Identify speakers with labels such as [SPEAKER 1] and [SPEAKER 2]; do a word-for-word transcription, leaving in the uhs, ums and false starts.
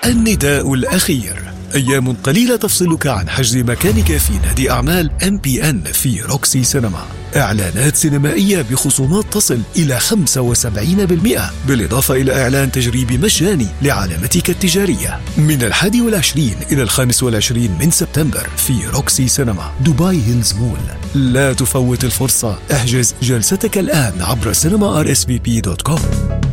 [SPEAKER 1] النداء الأخير: أيام قليلة تفصلك عن حجز مكانك في نادي أعمال إم بي إن في روكسي سينما. إعلانات سينمائية بخصومات تصل إلى خمسة وسبعين بالمئة، بالإضافة إلى إعلان تجريبي مجاني لعلامتك التجارية من الحادي والعشرين إلى الخامس والعشرين من سبتمبر في روكسي سينما دبي هيلز مول. لا تفوت الفرصة، احجز جلستك الآن عبر سينما آر إس في بي دوت كوم.